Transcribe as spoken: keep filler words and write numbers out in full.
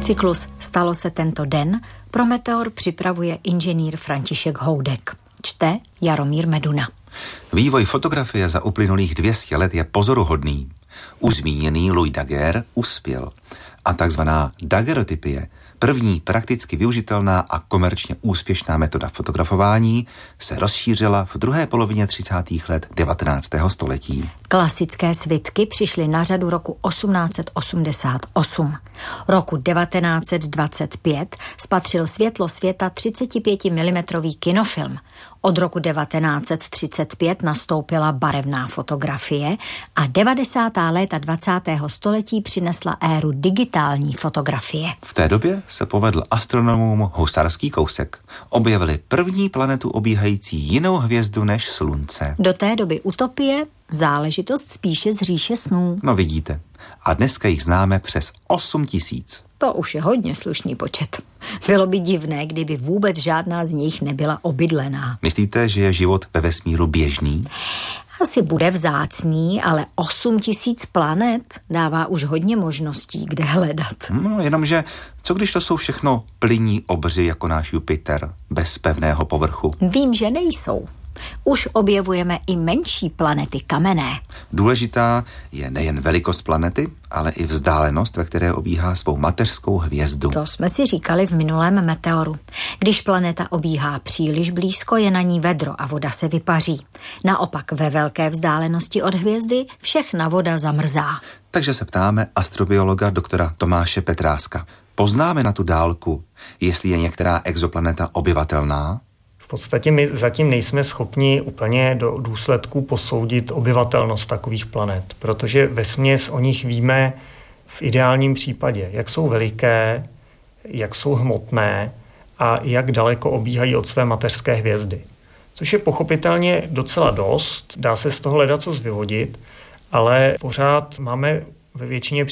Cyklus Stalo se tento den pro Meteor připravuje inženýr František Houdek. Čte Jaromír Meduna. Vývoj fotografie za uplynulých dvě stě let je pozoruhodný. Už zmíněný Louis Daguerre uspěl a takzvaná daguerreotypie, první prakticky využitelná a komerčně úspěšná metoda fotografování, se rozšířila v druhé polovině třicátých let devatenáctého století. Klasické svitky přišly na řadu roku osmnáct set osmdesát osm. Roku devatenáct set dvacet pět spatřil světlo světa třicetipětimilimetrový kinofilm. Od roku devatenáct set třicet pět nastoupila barevná fotografie a devadesátá léta dvacátého století přinesla éru digitální fotografie. V té době se povedl astronomům husarský kousek. Objevili první planetu obíhající jinou hvězdu než Slunce. Do té doby utopie, záležitost spíše z říše snů. No vidíte. A dneska jich známe přes osm tisíc. To už je hodně slušný počet. Bylo by divné, kdyby vůbec žádná z nich nebyla obydlená. Myslíte, že je život ve vesmíru běžný? Asi bude vzácný, ale osm tisíc planet dává už hodně možností, kde hledat. No, jenomže, co když to jsou všechno plynní obři jako náš Jupiter, bez pevného povrchu? Vím, že nejsou. Už objevujeme i menší planety kamenné. Důležitá je nejen velikost planety, ale i vzdálenost, ve které obíhá svou mateřskou hvězdu. To jsme si říkali v minulém Meteoru. Když planeta obíhá příliš blízko, je na ní vedro a voda se vypaří. Naopak ve velké vzdálenosti od hvězdy všechna voda zamrzá. Takže se ptáme astrobiologa doktora Tomáše Petráska. Poznáme na tu dálku, jestli je některá exoplaneta obyvatelná? V podstatě my zatím nejsme schopni úplně do důsledků posoudit obyvatelnost takových planet, protože vesměs o nich víme v ideálním případě, jak jsou veliké, jak jsou hmotné a jak daleko obíhají od své mateřské hvězdy. Což je pochopitelně docela dost, dá se z toho ledacos vyvodit, ale pořád máme ve většině